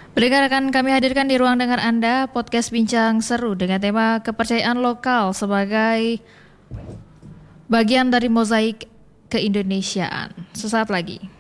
Pendengar, akan kami hadirkan di ruang dengar Anda podcast bincang seru dengan tema kepercayaan lokal sebagai bagian dari mozaik keindonesiaan. Sesaat lagi.